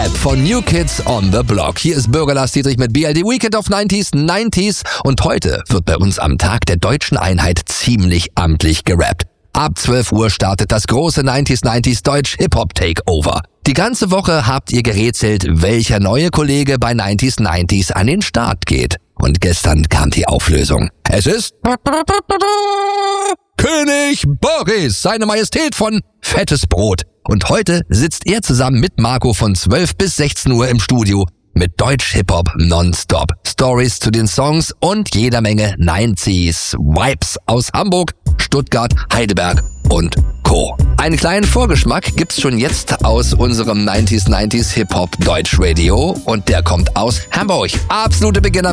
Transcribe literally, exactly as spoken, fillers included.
Rap von New Kids on the Block. Hier ist Bürger Lars Dietrich mit B L D Weekend of neunziger neunziger und heute wird bei uns am Tag der deutschen Einheit ziemlich amtlich gerappt. Ab zwölf Uhr startet das große neunziger neunziger Deutsch Hip-Hop Takeover. Die ganze Woche habt ihr gerätselt, welcher neue Kollege bei neunziger neunziger an den Start geht. Und gestern kam die Auflösung. Es ist König Boris, seine Majestät von Fettes Brot. Und heute sitzt er zusammen mit Marco von zwölf bis sechzehn Uhr im Studio mit Deutsch-Hip-Hop nonstop. Stories zu den Songs und jeder Menge neunziger Vibes aus Hamburg, Stuttgart, Heidelberg und Co. Einen kleinen Vorgeschmack gibt's schon jetzt aus unserem neunziger neunziger Hip-Hop Deutsch Radio und der kommt aus Hamburg. Absolute Beginner.